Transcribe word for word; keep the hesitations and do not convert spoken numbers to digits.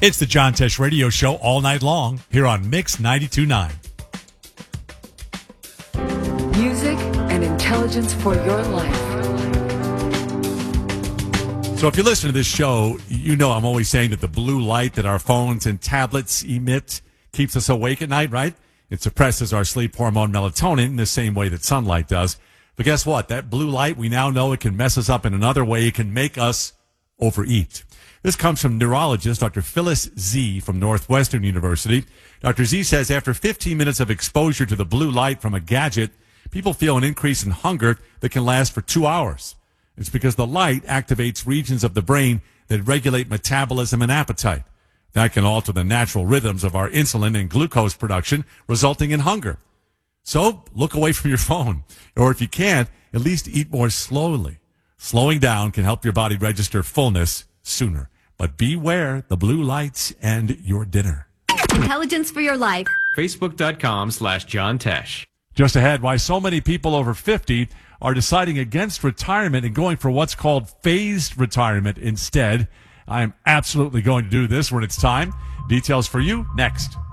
It's the John Tesh Radio Show all night long here on Mix ninety-two point nine. Music and intelligence for your life. So if you listen to this show, you know I'm always saying that the blue light that our phones and tablets emit keeps us awake at night, right? It suppresses our sleep hormone melatonin the same way that sunlight does. But guess what? That blue light, we now know it can mess us up in another way. It can make us overeat. This comes from neurologist Doctor Phyllis Z from Northwestern University. Doctor Z says after fifteen minutes of exposure to the blue light from a gadget, people feel an increase in hunger that can last for two hours. It's because the light activates regions of the brain that regulate metabolism and appetite. That can alter the natural rhythms of our insulin and glucose production, resulting in hunger. So look away from your phone. Or if you can't, at least eat more slowly. Slowing down can help your body register fullness sooner. But beware the blue lights and your dinner. Intelligence for your life. Facebook.com slash John Tesh. Just ahead, why so many people over fifty are deciding against retirement and going for what's called phased retirement instead. I am absolutely going to do this when it's time. Details for you next.